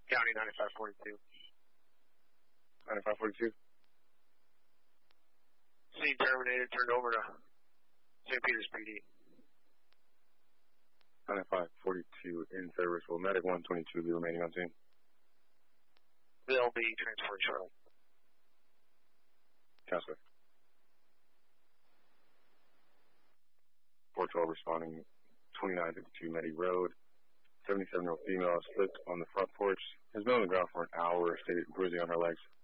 County 9542. 9542. Scene terminated, turned over to St. Peter's PD. 9542 in service. Will medic 122 be remaining on scene? They'll be transferred shortly. Counselor. 412 responding 2952 Meddy Road. 77-year-old female slipped on the front porch. Has been on the ground for an hour, stated bruising on her legs.